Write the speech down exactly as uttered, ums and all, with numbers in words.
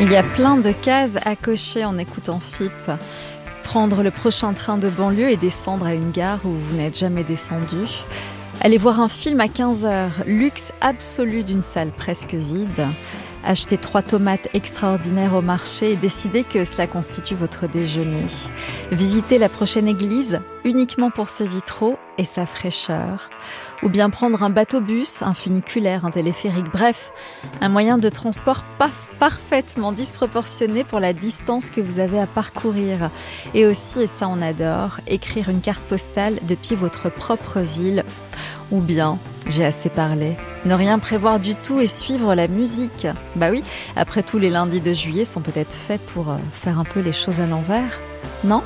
Il y a plein de cases à cocher en écoutant F I P. Prendre le prochain train de banlieue et descendre à une gare où vous n'êtes jamais descendu. Aller voir un film à quinze heures, luxe absolu d'une salle presque vide. Acheter trois tomates extraordinaires au marché et décider que cela constitue votre déjeuner. Visiter la prochaine église uniquement pour ses vitraux et sa fraîcheur. Ou bien prendre un bateau-bus, un funiculaire, un téléphérique, bref, un moyen de transport paf, parfaitement disproportionné pour la distance que vous avez à parcourir. Et aussi, et ça on adore, écrire une carte postale depuis votre propre ville. Ou bien, j'ai assez parlé, ne rien prévoir du tout et suivre la musique. Bah oui, après tout, les lundis de juillet sont peut-être faits pour faire un peu les choses à l'envers, non ?